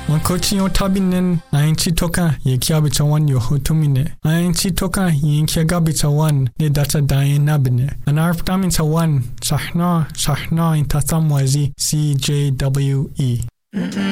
Wankochi yon tabinen ainchi toka ye kiabitawan yo hotumine. Ainchi toka yin kiagabitawan ne data dayen nabine. Anarptamin tawan sahna in tatamwazi CJWE.